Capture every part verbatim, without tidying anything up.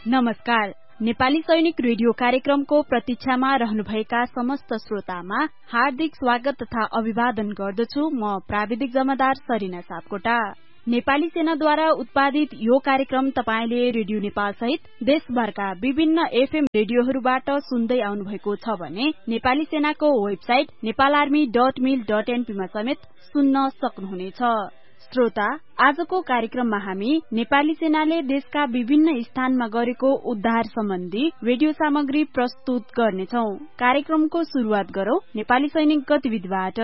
नमस्कार। नेपाली सैनिक रेडियो कार्यक्रमको प्रतीक्षामा रहनुभएका समस्त श्रोतामा हार्दिक स्वागत तथा अभिवादन गर्दछु। म प्राविधिक जमादार सरिना सापकोटा। नेपाली सेनाद्वारा उत्पादित यो कार्यक्रम तपाईले रेडियो नेपाल सहित देशभरका विभिन्न एफएम रेडियोहरूबाट सुन्दै आउनुभएको छ भने नेपाली सेनाको वेबसाइट नेपाल आर्मी डट मिल डट एनपी मा समेत सुन्न सक्नुहुनेछ। श्रोता, आजको कार्यक्रममा हामी नेपाली सेनाले देशका विभिन्न स्थानमा गरेको उद्धार सम्बन्धी रेडियो सामग्री प्रस्तुत गर्नेछौं। कार्यक्रमको शुरुआत गरौं नेपाली सैनिक गतिविधिबाट।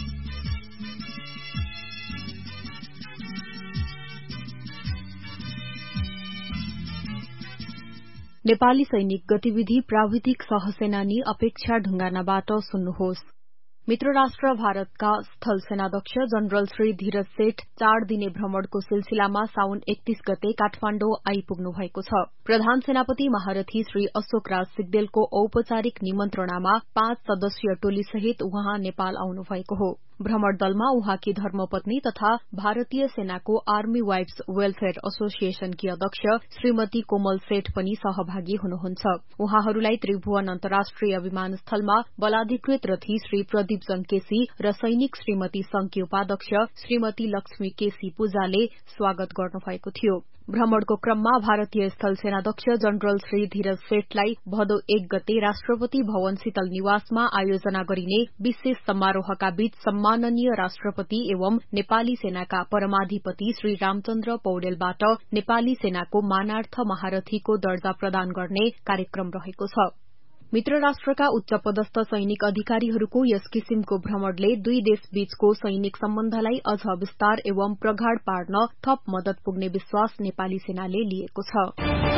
नेपाली सैनिक गतिविधि प्राविधिक सहसेनानी अपेक्षा ढुंगानाबाट सुन्नुहोस्। मित्र राष्ट्र भारतका स्थल सेनाध्यक्ष जनरल श्री धीरज सेठ चार दिने भ्रमणको सिलसिलामा साउन एकतीस गते काठमाण्डौ आइपुग्नु भएको छ। प्रधान सेनापति महारथी श्री अशोक राज सिग्देलको औपचारिक निमन्त्रणामा पाँच सदस्यीय टोली सहित उहाँ नेपाल आउनु भएको हो। भ्रमण दलमा उहाँकी धर्मपत्नी तथा भारतीय सेनाको आर्मी वाइफ्स वेलफेयर एसोसिएशनकी अध्यक्ष श्रीमती कोमल सेठ पनि सहभागी हुनुहुन्छ। उहाँहरूलाई त्रिभुवन अन्तर्राष्ट्रिय विमानस्थलमा बलाधिकृत रथी श्री प्रदीप जंकेसी र सैनिक श्रीमती संघकी उपाध्यक्ष श्रीमती लक्ष्मी केसी पूजाले स्वागत गर्नुभएको थियो। भ्रमणको क्रममा भारतीय स्थल सेनाध्यक्ष जनरल श्री धीरज सेठलाई भदौ एक गते राष्ट्रपति भवन शीतल निवासमा आयोजना गरिने विशेष समारोहका बीच सम्माननीय राष्ट्रपति एवं नेपाली सेनाका परमाधिपति श्री रामचन्द्र पौडेलबाट नेपाली सेनाको मानार्थ महारथीको दर्जा प्रदान गर्ने कार्यक्रम रहेको छ। मित्र राष्ट्रका उच्च पदस्थ सैनिक अधिकारीहरूको यस किसिमको भ्रमणले दुई देशबीचको सैनिक सम्बन्धलाई अझ विस्तार एवं प्रगाढ़ पार्न थप मदत पुग्ने विश्वास नेपाली सेनाले लिएको छ।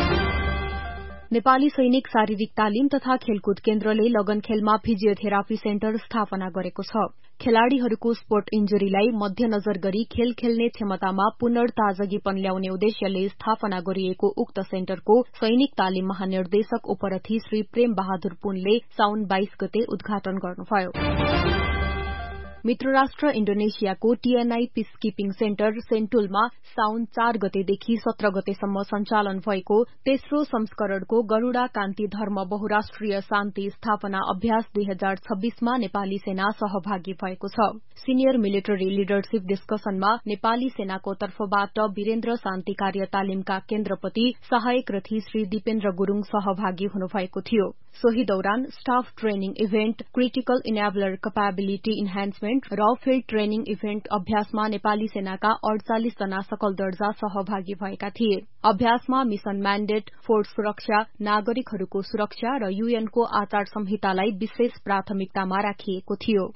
नेपाली सैनिक शारीरिक तालिम तथा खेलकुद केन्द्रले लगनखेलमा फिजियोथेरापी सेन्टर स्थापना गरेको छ। खेलाड़ीहरूको स्पोर्ट इन्जुरीलाई मध्यनजर गरी खेल खेल्ने क्षमतामा पुनर्ताजगीपन ल्याउने उद्देश्यले स्थापना गरिएको उक्त सेन्टरको सैनिक तालिम महानिर्देशक उपरथी श्री प्रेम बहादुर पुनले साउन बाइस गते उद्घाटन गर्नुभयो। मित्र राष्ट्र इण्डोनेशियाको टीएनआई पीसकीपिङ सेन्टर सेन्टुलमा साउन चार गतेदेखि सत्र गतेसम्म सञ्चालन भएको तेस्रो संस्करणको गरूड़ा कान्ति धर्म बहुराष्ट्रिय शान्ति स्थापना अभ्यास दुई हजार छब्बीसमा नेपाली सेना सहभागी भएको छ। सिनियर मिलिटरी लिडरशिप डिस्कसनमा नेपाली सेनाको तर्फबाट वीरेन्द्र शान्ति कार्य तालिमका केन्द्रपति सहायक रथी श्री दिपेन्द्र गुरूङ सहभागी हुनुभएको थियो। सोही दौरान staff training event, critical enabler capability enhancement र फिल्ड ट्रेनिङ इभेन्ट अभ्यासमा नेपाली सेनाका अड़चालिस जना सकल दर्जा सहभागी भएका थिए। अभ्यासमा मिशन म्यान्डेट, फोर्स सुरक्षा, नागरिकहरूको सुरक्षा र यूएनको आचार संहितालाई विशेष प्राथमिकतामा राखिएको थियो।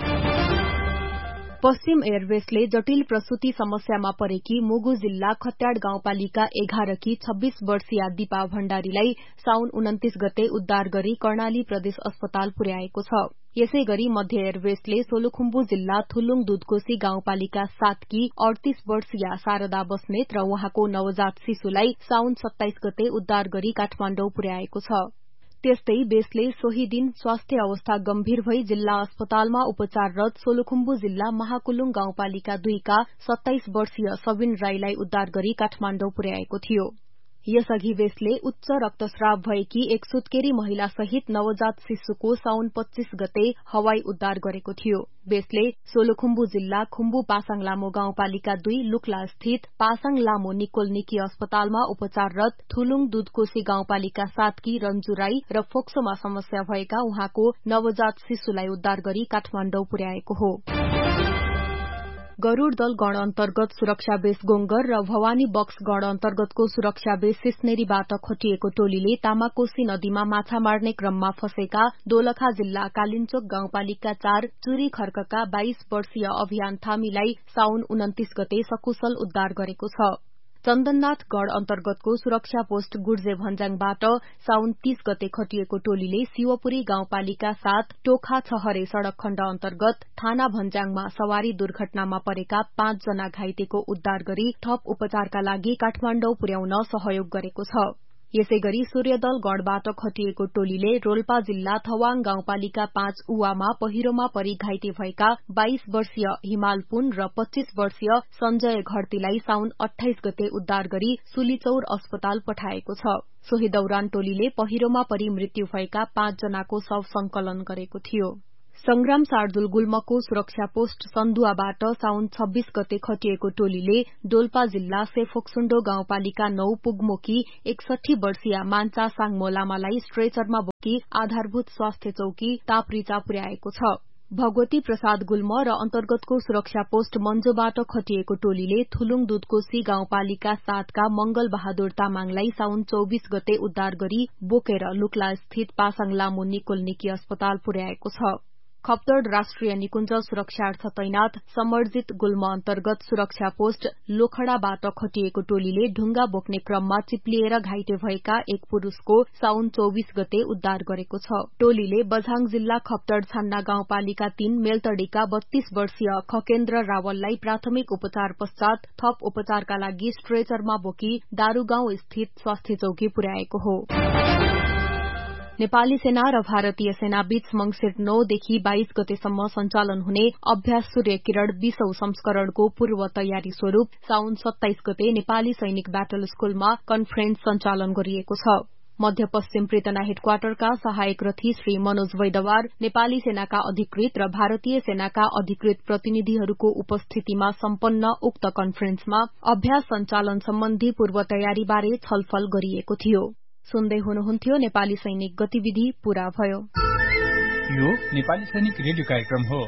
पश्चिम एयरवेसले जटिल प्रसूति समस्यामा परेकी मुगु जिल्ला खत्याड़ गाउँपालिका एघारकी छब्बीस वर्षीया दीपा भण्डारीलाई साउन उन्तीस गते उद्धार गरी कर्णाली प्रदेश अस्पताल पुर्याएको छ। यसै गरी मध्य एयरवेसले सोलुखुम्बु जिल्ला थुलुङ दुधकोशी गाउँपालिका सातकी अड़तीस वर्षीया शारदा बस्नेत र उहाँको नवजात शिशुलाई साउन सत्ताइस गते उद्धार गरी काठमाण्डौ पुर्याएको छ। त्यस्तै बेसले सोही दिन स्वास्थ्य अवस्था गम्भीर भई जिल्ला अस्पतालमा उपचाररत सोलुखुम्बु जिल्ला महाकुलुङ गाउँपालिका दुईका सत्ताइस वर्षीय सबिन राईलाई उद्धार गरी काठमाण्डौ पुर्याएको थियो। यसअघि बेसले उच्च रक्तस्राव भएकी एक सुत्केरी महिला सहित नवजात शिशुको साउन पच्चीस गते हवाई उद्धार गरेको थियो। बेसले सोलुखुम्बु जिल्ला खुम्बु पासाङ लामो गाउँपालिका दुई लुक्ला स्थित पासाङ लामो निकोल निकी अस्पतालमा उपचाररत थुलुङ दुधकोशी गाउँपालिका सातकी रञ्जु राई र फोक्सोमा समस्या भएका उहाँको नवजात शिशुलाई उद्धार गरी काठमाण्डौ पुर्याएको हो। गरूड़ दल गण अन्तर्गत सुरक्षा बेस गोंगर र भवानी बक्स गण अन्तर्गतको सुरक्षा बेस सिस्नेरीबाट खटिएको टोलीले तामाकोशी नदीमा माछा मार्ने क्रममा फँसेका दोलखा जिल्ला कालिन्चोक गाउँपालिका चार चुरी खर्कका बाइस वर्षीय अभियान थामीलाई साउन उन्तीस गते सकुशल उद्धार गरेको छ। चन्दननाथ गढ़ अन्तर्गतको सुरक्षा पोस्ट गुर्जे भन्जाङबाट साउन तीस गते खटिएको टोलीले शिवपुरी गाउँपालिका सात टोखा छहरे सड़क खण्ड अन्तर्गत थाना भन्जाङमा सवारी दुर्घटनामा परेका पाँच जना घाइतेको उद्धार गरी थप उपचारका लागि काठमाण्डौ पुर्याउन सहयोग गरेको छ। यसैगरी सूर्यदल गढबाट खटिएको टोलीले रोल्पा जिल्ला थवाङ गाउँपालिका पाँच उवामा पहिरोमा परि घाइते भएका बाइस वर्षीय हिमाल पुन र पच्चीस वर्षीय सञ्जय घरतीलाई साउन अठाइस गते उद्धार गरी सुलीचौर अस्पताल पठाएको छ। सोही दौरान टोलीले पहिरोमा परि मृत्यु भएका पाँच जनाको शव संकलन गरेको थियो। संग्राम शार्दुल गुल्मको सुरक्षा पोस्ट सन्दुवाबाट साउन छब्बीस गते खटिएको टोलीले डोल्पा जिल्ला सेफोक्सुण्डो गाउँपालिका नौ पुगमोकी एकसठी वर्षीय मान्छा साङमो लामालाई स्ट्रेचरमा बोकी आधारभूत स्वास्थ्य चौकी तापरीचा पुर्याएको छ। भगवती प्रसाद गुल्म र अन्तर्गतको सुरक्षा पोस्ट मञ्जोबाट खटिएको टोलीले थुलुङ दुधकोशी गाउँपालिका सातका मंगल बहादुर तामाङलाई साउन चौबीस गते उद्धार गरी बोकेर लुक्ला स्थित पासाङ लामो निकोल्निकी अस्पताल पुर्याएको छ। खप्तड राष्ट्रिय निकुञ्ज सुरक्षार्थ तैनाथ समर्जित गुल्म अन्तर्गत सुरक्षा पोस्ट लोखडाबाट खटिएको टोलीले ढुंगा बोक्ने क्रममा चिप्लिएर घाइते भएका एक पुरूषको साउन चौबीस गते उद्धार गरेको छ। टोलीले बझाङ जिल्ला खप्तड छान्ना गाउँपालिका तीन मेलतडीका बत्तीस वर्षीय खकेन्द्र रावललाई प्राथमिक उपचार पश्चात थप उपचारका लागि स्ट्रेचरमा बोकी दारूगाउँ स्थित स्वास्थ्य चौकी पुर्याएको हो। नेपाली सेना र भारतीय सेना बीच मंगिर नौ देखि बाइस गतेसम्म सञ्चालन हुने अभ्यास सूर्य किरण बीसौं संस्करणको पूर्व तयारी स्वरूप साउन सत्ताइस गते नेपाली सैनिक ब्याटल स्कूलमा कन्फरेन्स सञ्चालन गरिएको छ। मध्यपश्चिम प्रितना हेडक्वार्टरका सहायक रथी श्री मनोज वैदवार, नेपाली सेनाका अधिकृत र भारतीय सेनाका अधिकृत प्रतिनिधिहरूको उपस्थितिमा सम्पन्न उक्त कन्फरेन्समा अभ्यास सञ्चालन सम्बन्धी पूर्व तयारीबारे छलफल गरिएको थियो। सुन्दै हुनुहुन्थ्यो नेपाली सैनिक गतिविधि पूरा भयो। यो नेपाली सैनिक रेडियो कार्यक्रम हो।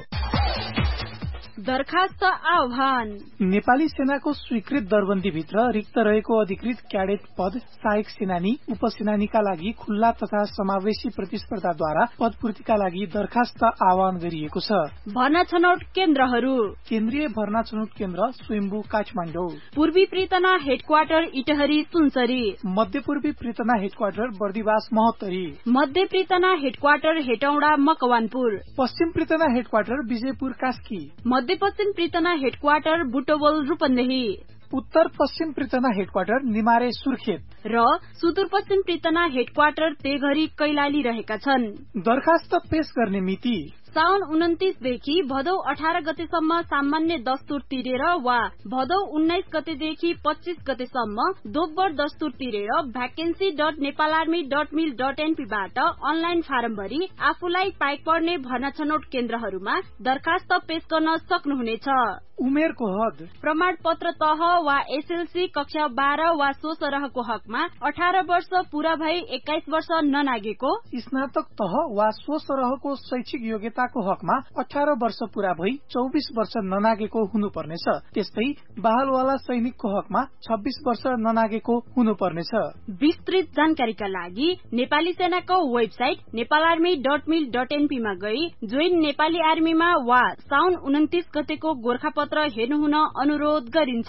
दरखास्त आह्वान। नेपाली सेनाको स्वीकृत दरबन्दीभित्र रिक्त रहेको अधिकृत क्याडेट पद सहायक सेनानी उपसेनानीका लागि खुल्ला तथा समावेशी प्रतिस्पर्धाद्वारा पदपूर्तिका लागि दरखास्त आह्वान गरिएको छ। भर्ना छनौट केन्द्रहरू: केन्द्रीय भर्ना छनौट केन्द्र स्वयम्भू काठमाडौँ, पूर्वी प्रितना हेडक्वार्टर इटहरी सुनसरी, मध्य पूर्वी प्रितना हेडक्वार्टर बर्दिवास महोत्तरी, मध्य प्रितना हेडक्वार्टर हेटौडा मकवानपुर, पश्चिम प्रितना हेडक्वार्टर विजयपुर कास्की, मध्य पश्चिम प्रितना हेडक्वार्टर बुटवल रूपन्देही, उत्तर पश्चिम प्रितना हेडक्वार्टर निमारे सुर्खेत र सुदूरपश्चिम प्रितना हेडक्वार्टर तेघरी कैलाली रहेका छन्। दरखास्त पेश गर्ने मिति साउन उन्तिस देखि भदौ अठार गतेसम्म सामान्य दस्तुर तिरेर वा भदौ उन्नाइस गतेदेखि पच्चीस गतेसम्म दोब्बर दस्तुर तिरेर vacancy dot Nepal army dot मिल डट एनपीबाट अनलाइन फारम भरी आफूलाई पाइक पर्ने भर्ना छनौट केन्द्रहरूमा दरखास्त पेश गर्न सक्नुहुनेछ। उमेरको हद: प्रमाण पत्र तह वा एसएलसी कक्षा बाह्र वा सो सरहको हकमा अठार वर्ष पूरा भई एक्काइस वर्ष ननागेको, स्नातक तह वा सो सरहको शैक्षिक योग्यताको हकमा अठार वर्ष पूरा भई चौबीस वर्ष ननागेको हुनुपर्नेछ। त्यस्तै बहालवाला सैनिकको हकमा छब्बीस वर्ष ननागेको हुनुपर्नेछ। विस्तृत जानकारीका लागि नेपाली सेनाको वेबसाइट नेपाल आर्मी डट मिल डट एनपीमा गई जोइन नेपाली आर्मीमा वा साउन उन्तिस गतेको गोर्खापत्र हेर्नु हुन अनुरोध गरिन्छ।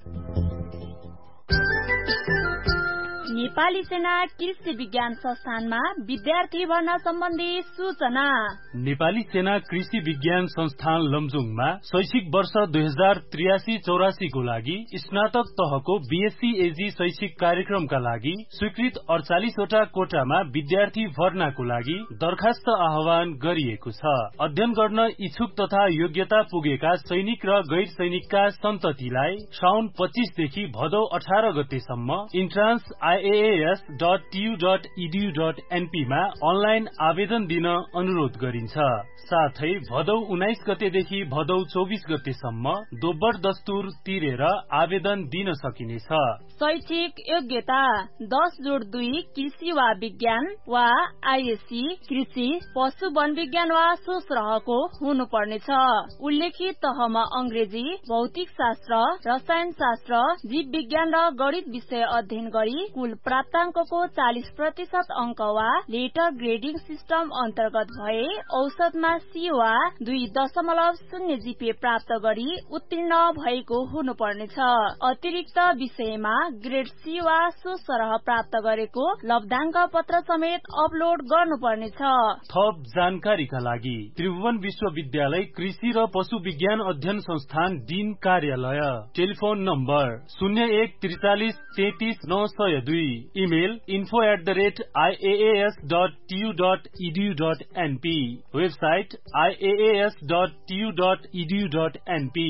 नेपाली सेना कृषि विज्ञान संस्थानमा विद्यार्थी भर्ना सम्बन्धी सूचना। नेपाली सेना कृषि विज्ञान संस्थान लमजुङमा शैक्षिक वर्ष दुई हजार त्रियासी चौरासी को लागि स्नातक तहको बीएससी एजी शैक्षिक कार्यक्रमका लागि स्वीकृत अडचालिसवटा कोटामा विद्यार्थी भर्नाको लागि दरखास्त आह्वान गरिएको छ। अध्ययन गर्न इच्छुक तथा योग्यता पुगेका सैनिक र गैर सैनिकका सन्ततिलाई साउन पच्चीस देखि भदौ अठार गतेसम्म entrance IAS dot TU dot इडीयू dot NP मा अनलाइन आवेदन दिन अनुरोध गरिन्छ। साथै भदौ उन्नाइस गतेदेखि भदौ चौबीस गतेसम्म दोब्बर दस्तुर तिरेर आवेदन दिन सकिनेछ। शैक्षिक योग्यता: दस जोड दुई कृषि वा विज्ञान वा आईएससी कृषि पशु वन विज्ञान वा सोसरहको हुनुपर्नेछ। उल्लेखित तहमा अंग्रेजी, भौतिक शास्त्र, रसायन शास्त्र, जीव विज्ञान र गणित विषय अध्ययन गरी कुल प्राप्ताङ्कको चालिस प्रतिशत अंक वा लेटर ग्रेडिङ सिस्टम अन्तर्गत भए औसतमा सी वा दुई दशमलव शून्य जीपीए प्राप्त गरी उत्तीर्ण भएको हुनुपर्नेछ। अतिरिक्त विषयमा ग्रेड सी वा सो सरह प्राप्त गरेको लब्धाङ्क पत्र समेत अपलोड गर्नुपर्नेछ। थप जानकारीका लागि त्रिभुवन विश्वविद्यालय कृषि र पशु विज्ञान अध्ययन संस्थान डीन कार्यालय, टेलिफोन नम्बर शून्य एक त्रिचालिस तेत्तीस नौ सय दुई email info at the rate IAS dot TU dot इडीयू dot NP, website IAS dot TU dot इडीयू dot NP.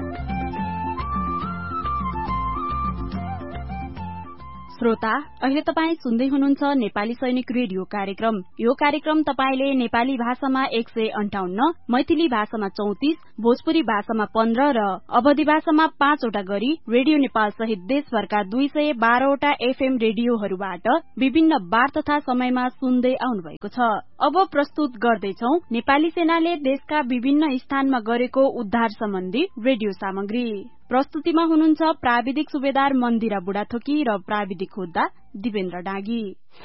श्रोता, अहिले तपाई सुन्दै हुनुहुन्छ नेपाली सैनिक रेडियो कार्यक्रम। यो कार्यक्रम तपाईले नेपाली भाषामा एक सय अन्ठाउन्न, मैथिली भाषामा चौतिस, भोजपुरी भाषामा पन्ध्र र अवधी भाषामा पाँचवटा गरी रेडियो नेपाल सहित देशभरका दुई सय बाह्रवटा एफएम रेडियोहरूबाट विभिन्न बार तथा समयमा सुन्दै आउनु भएको छ। अब प्रस्तुत गर्दैछौ नेपाली सेनाले देशका विभिन्न स्थानमा गरेको उद्धार सम्बन्धी रेडियो सामग्री। प्रस्तुतिमा हुनुहुन्छ प्राविधिक सुबेदार मन्दिरा बुढाथोकी र प्राविधिक हुद्दा दिपेन्द्र डाँगी।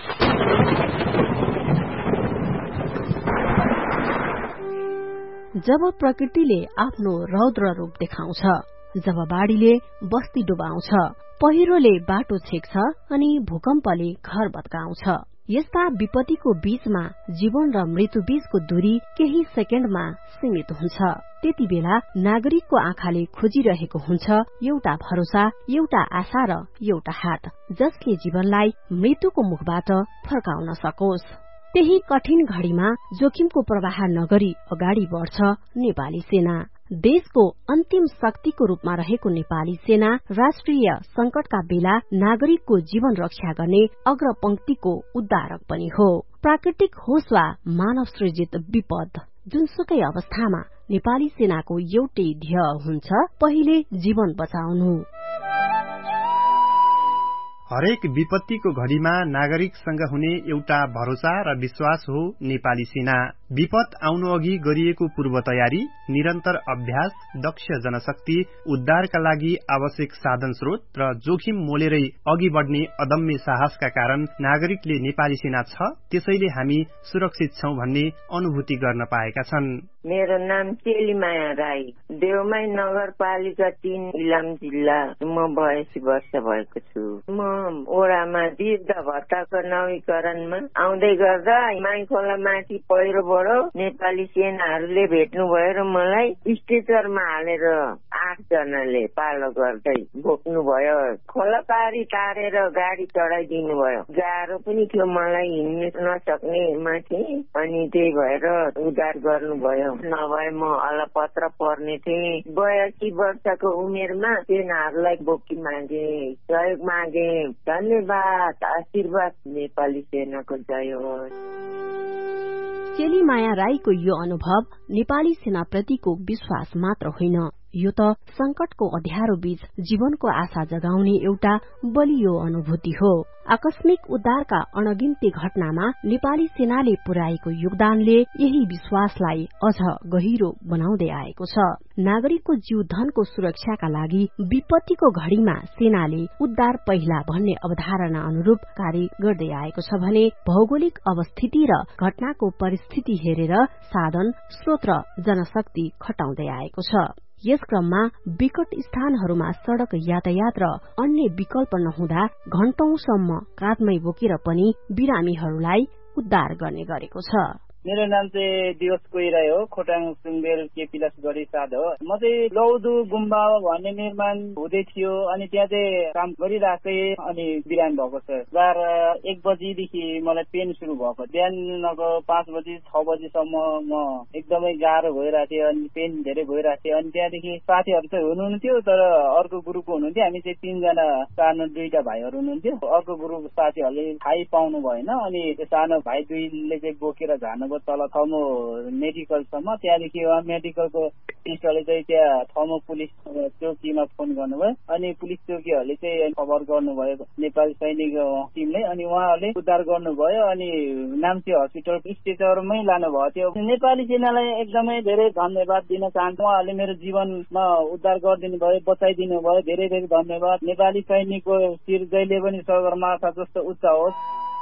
जब प्रकृतिले आफ्नो रौद्र रूप देखाउँछ, जब बाढीले बस्ती डुबाउँछ, पहिरोले बाटो छेक्छ अनि भूकम्पले घर भत्काउँछ, यस्ता विपत्तिको बीचमा जीवन र मृत्यु बीचको दूरी केही सेकेन्डमा सीमित हुन्छ। त्यति बेला नागरिकको आँखाले खोजिरहेको हुन्छ एउटा भरोसा, एउटा आशा र एउटा हात, जसले जीवनलाई मृत्युको मुखबाट फर्काउन सकोस्। त्यही कठिन घड़ीमा जोखिमको प्रवाह नगरी अगाडि बढ़छ नेपाली सेना। देशको अन्तिम शक्तिको रूपमा रहेको नेपाली सेना राष्ट्रिय संकटका बेला नागरिकको जीवन रक्षा गर्ने अग्रपंक्तिको उद्धारक पनि हो। प्राकृतिक होस् वा मानव सृजित विपद, जुनसुकै अवस्थामा नेपाली सेनाको एउटै ध्येय हुन्छ, पहिले जीवन बचाउनु। हरेक विपत्तिको घड़ीमा नागरिकसँग हुने एउटा भरोसा र विश्वास हो नेपाली सेना। विपद आउनु अघि गरिएको पूर्व तयारी, निरन्तर अभ्यास, दक्ष जनशक्ति, उद्धारका लागि आवश्यक साधन स्रोत र जोखिम मोलेरै अघि बढ़ने अदम्य साहसका कारण नागरिकले नेपाली सेना छ, त्यसैले हामी सुरक्षित छौं भन्ने अनुभूति गर्न पाएका छन्। मेरो नाम चेलीमाया राई, देवमाई नगरपालिका तीन, इलाम जिल्ला। म बयासी वर्ष भएको छु। म ओडामा वृद्ध भत्ताको नवीकरणमा आउँदै गर्दा माई खोला माथि पहिरोबाट नेपाली सेनाहरूले भेट्नु भयो र मलाई स्ट्रेचरमा हालेर आठ जनाले पालो गर्दै बोक्नु भयो। खोला पारी तारेर गाडी चढाइदिनु भयो। गाह्रो पनि थियो मलाई, हिँड्न नसक्ने माथि, अनि त्यही भएर उद्धार गर्नुभयो। नभए म अलपत्र पर्ने थिएँ। बयासी वर्षको उमेरमा सेनाहरूलाई बोकी मागे, सहयोग मागे। धन्यवाद, आशीर्वाद। नेपाली सेनाको जय होस्। चेलीमाया राईको यो अनुभव नेपाली सेनाप्रतिको विश्वास मात्र होइन, यो त संकटको अध्यारो बीच जीवनको आशा जगाउने एउटा बलियो अनुभूति हो। आकस्मिक उद्धारका अनगिन्ती घटनामा नेपाली सेनाले पुर्याएको योगदानले यही विश्वासलाई अझ गहिरो बनाउँदै आएको छ। नागरिकको जीव धनको सुरक्षाका लागि विपत्तिको घड़ीमा सेनाले उद्धार पहिला भन्ने अवधारणा अनुरूप कार्य गर्दै आएको छ भने भौगोलिक अवस्थिति र घटनाको परिस्थिति हेरेर साधन, स्रोत र जनशक्ति खटाउँदै आएको छ। यस क्रममा विकट स्थानहरूमा सड़क यातायात र अन्य विकल्प नहुँदा घण्टौंसम्म काँधमै बोकेर पनि बिरामीहरूलाई उद्धार गर्ने गरेको छ। मेरो नाम चाहिँ दिवस कोइराई हो, खोटाङ सुम्बेल के पिलासगढी साध हो। म चाहिँ लौदु गुम्बा भन्ने निर्माण हुँदै थियो, अनि त्यहाँ चाहिँ काम गरिराखेँ अनि बिरामी भएको छ। बार एक बजीदेखि मलाई पेन सुरु भएको, बिहानको पाँच बजी छ बजीसम्म म एकदमै गाह्रो भइरहेको थियो, अनि पेन धेरै भइरहेको थियो। अनि त्यहाँदेखि साथीहरू चाहिँ हुनुहुन्थ्यो, तर अर्को ग्रुपको हुनुहुन्थ्यो। हामी चाहिँ तीनजना सानो दुईटा भाइहरू हुनुहुन्थ्यो। अर्को ग्रुप साथीहरूले थाहै पाउनु भएन, अनि त्यो सानो भाइ दुईले चाहिँ बोकेर जानु तल थमो मेडिकलसम्म। त्यहाँदेखि उहाँ मेडिकलको पुलिसहरूले चाहिँ त्यहाँ थमो पुलिस चौकीमा फोन गर्नुभयो, अनि पुलिस चौकीहरूले चाहिँ खबर गर्नुभयो नेपाली सैनिक टिमले, अनि उहाँहरूले उद्धार गर्नुभयो। अनि नाम्ची हस्पिटल स्ट्रेचरमै लानुभएको थियो। नेपाली सेनालाई एकदमै धेरै धन्यवाद दिन चाहन्छु। उहाँहरूले मेरो जीवनमा उद्धार गरिदिनु भयो, बचाइदिनु भयो। धेरै धेरै धन्यवाद। नेपाली सैनिकको शिर जहिले पनि सगरमाथा जस्तो उच्च होस्।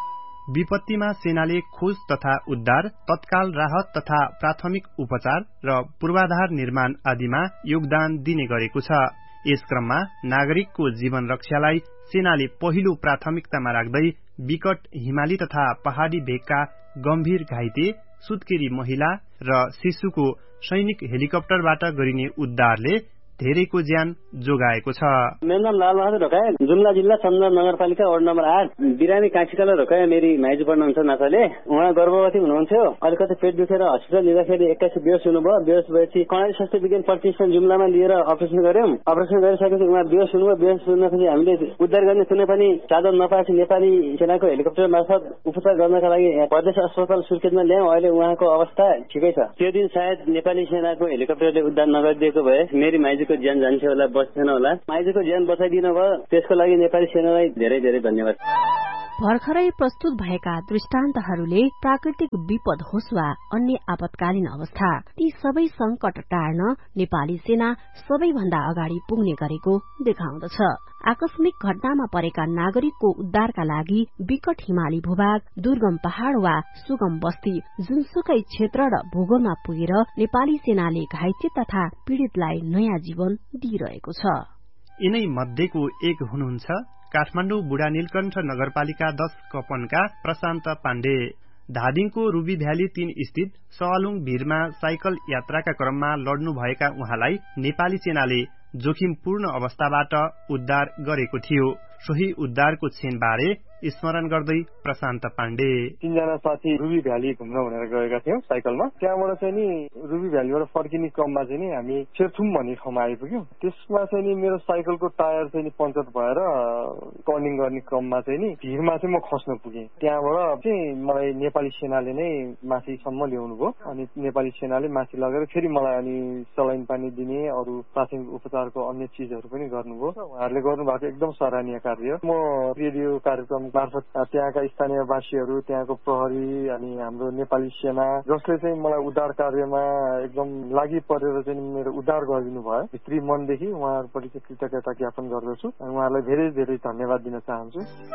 विपत्तिमा सेनाले खोज तथा उद्धार, तत्काल राहत तथा प्राथमिक उपचार र पूर्वाधार निर्माण आदिमा योगदान दिने गरेको छ। यस क्रममा नागरिकको जीवन रक्षालाई सेनाले पहिलो प्राथमिकतामा राख्दै विकट हिमाली तथा पहाड़ी भेगका गम्भीर घाइते, सुत्केरी महिला र शिशुको सैनिक हेलिकप्टरबाट गरिने उद्धारले धेरैको ज्यान जोगाएको छ। मेरो नाम लालबहादुर ढोकाया, जुम्ला जिल्ला चन्दन नगरपालिका वार्ड नम्बर आठ। बिरामी कान्छीकाला ढोकाया मेरी माइजू पढ्नुहुन्छ नाताले। उहाँ गर्भवती हुनुहुन्थ्यो, अलिकति पेट दुखेर हस्पिटल लिँदाखेरि एक्काइस बेहोस हुनुभयो। बेहोस भएपछि कर्णाली स्वास्थ्य विज्ञान प्रतिष्ठान जुम्लामा लिएर अपरेसन गर्यौं। अपरेसन गरिसकेपछि उहाँ बेहोस हुनुभयो। बेहोस हुँदाखेरि हामीले उद्धार गर्ने कुनै पनि साधन नपाएपछि नेपाली सेनाको हेलिकप्टर मार्फत उपचार गर्नका लागि प्रदेश अस्पताल सुर्खेतमा ल्यायौं। अहिले उहाँको अवस्था ठिकै छ। त्यो दिन सायद नेपाली सेनाको हेलिकप्टरले उद्धार नगरिदिएको भए मेरी माइजूको ज्यान जान्थ्यो होला, बच्थेन होला। माइजूको ज्यान बचाइदिनु भयो, त्यसको लागि नेपाली सेनालाई धेरै धेरै धन्यवाद। भर्खरै प्रस्तुत भएका दृष्टान्तहरूले प्राकृतिक विपद होस् वा अन्य आपतकालीन अवस्था, ती सबै संकट टार्न नेपाली सेना सबैभन्दा अगाडि पुग्ने गरेको देखाउँदछ। आकस्मिक घटनामा परेका नागरिकको उद्धारका लागि विकट हिमाली भूभाग, दुर्गम पहाड़ वा सुगम बस्ती जुनसुकै क्षेत्र र भूगोलमा पुगेर नेपाली सेनाले घाइते तथा पीड़ितलाई नयाँ जीवन दिइरहेको छ। यिनै मध्येको एक हुनुहुन्छ काठमाडौँ बुढा नीलकण्ठ नगरपालिका दश कपनका प्रशान्त पाण्डे। धादिङको रूबी भ्याली तीन स्थित सवालुङ भीरमा साइकल यात्राका क्रममा लड्नुभएका उहाँलाई नेपाली सेनाले जोखिमपूर्ण अवस्थाबाट उद्धार गरेको थियो। सोही उद्धारको क्षणबारे स्मरण गर्दै प्रशान्त पाण्डे, तीनजना साथी रूबी भ्याली घुम्न भनेर गएका थियौं साइकलमा। त्यहाँबाट चाहिँ नि रूबी भ्यालीबाट फर्किने क्रममा चाहिँ नि हामी सेरथुम भन्ने ठाउँमा आइपुग्यौं। त्यसमा चाहिँ नि मेरो साइकलको टायर चाहिँ नि पञ्चर भएर टर्निङ गर्ने क्रममा चाहिँ नि भीरमा चाहिँ म खस्न पुगेँ। त्यहाँबाट चाहिँ मलाई नेपाली सेनाले नै माथिसम्म ल्याउनु भयो। अनि नेपाली सेनाले माथि लगेर फेरि मलाई अनि सलाइन पानी दिने अरू प्राथमिक उपचारको अन्य चिजहरू पनि गर्नुभयो। उहाँहरूले गर्नुभएको एकदम सराहनीय कार्य। म रेडियो कार्यक्रम मार्फत त्यहाँका स्थानीयवासीहरू, त्यहाँको प्रहरी अनि हाम्रो नेपाली सेना जसले चाहिँ मलाई उद्धार कार्यमा एकदम लागि परेर चाहिँ मेरो उद्धार गरिदिनु भयो, भित्री मनदेखि उहाँहरूप्रति कृतज्ञता ज्ञापन गर्दछु। उहाँहरूलाई धेरै धेरै धन्यवाद दिन चाहन्छु।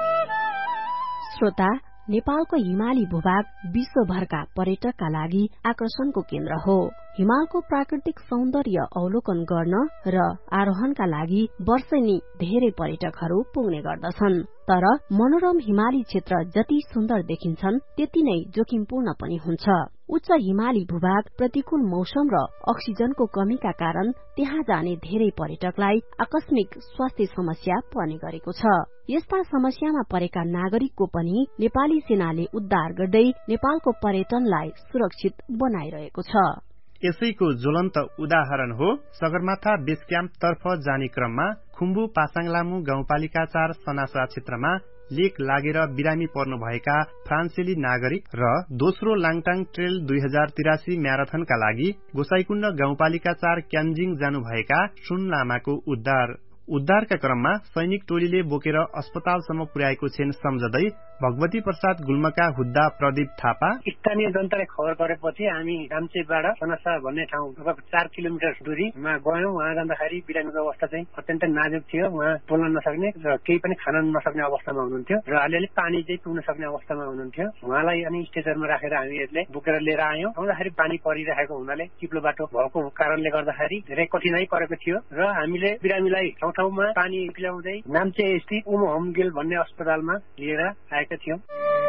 श्रोता, नेपालको हिमाली भूभाग विश्वभरका पर्यटकका लागि आकर्षणको केन्द्र हो। हिमालको प्राकृतिक सौन्दर्य अवलोकन गर्न र आरोहणका लागि वर्षेनी धेरै पर्यटकहरू पुग्ने गर्दछन्। तर मनोरम हिमाली क्षेत्र जति सुन्दर देखिन्छन् त्यति नै जोखिमपूर्ण पनि हुन्छ। उच्च हिमाली भूभाग, प्रतिकूल मौसम र अक्सिजनको कमीका कारण त्यहाँ जाने धेरै पर्यटकलाई आकस्मिक स्वास्थ्य समस्या पर्ने गरेको छ। यस्ता समस्यामा परेका नागरिकको पनि नेपाली सेनाले उद्धार गर्दै नेपालको पर्यटनलाई सुरक्षित बनाइरहेको छ। यसैको ज्वलन्त उदाहरण हो सगरमाथा बेस क्याम्प तर्फ जाने क्रममा खुम्बु पासाङलामु गाउँपालिका चार सनासा क्षेत्रमा लेक लागेर बिरामी पर्नुभएका फ्रान्सेली नागरिक र दोस्रो लाङटाङ ट्रेल दुई हजार तिरासी म्याराथनका लागि गोसाईकुण्ड गाउँपालिका चार क्यान्जिङ जानुभएका सुन लामाको उद्धार। उद्धारका क्रममा सैनिक टोलीले बोकेर अस्पतालसम्म पुर्याएको क्षण सम्झदै भगवती प्रसाद गुल्मका हुद्दा प्रदीप थापा, स्थानीय जनताले खबर गरेपछि हामी रामचेबाट सनासा भन्ने ठाउँ चार किलोमिटर दूरीमा गयौं। वहाँ जाँदाखेरि बिरामीको अवस्था चाहिँ अत्यन्त नाजुक थियो। उहाँ बोल्न नसक्ने र केही पनि खान नसक्ने अवस्थामा हुनुहुन्थ्यो र अलिअलि पानी चाहिँ पिउन सक्ने अवस्थामा हुनुहुन्थ्यो। उहाँलाई अनि स्टेजरमा राखेर हामीहरूले बोकेर लिएर आयौं। आउँदाखेरि पानी परिरहेको हुनाले चिप्लो बाटो भएको कारणले गर्दाखेरि धेरै कठिनाई परेको थियो र हामीले बिरामीलाई ठाउँमा पानी पिलाउँदै नाम्चे स्थित उम होमगेल भन्ने अस्पतालमा लिएर आएका थियौं।